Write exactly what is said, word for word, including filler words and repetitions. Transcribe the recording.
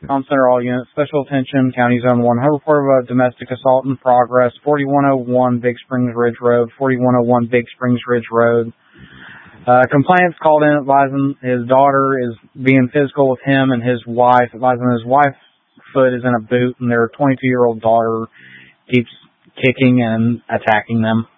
On center all units. Special attention, County Zone one. Have report of a domestic assault in progress. forty-one oh one Big Springs Ridge Road. forty-one oh one Big Springs Ridge Road. Uh, complainants called in advising his daughter is being physical with him and his wife, advising his wife's foot is in a boot and their twenty-two-year-old daughter keeps kicking and attacking them.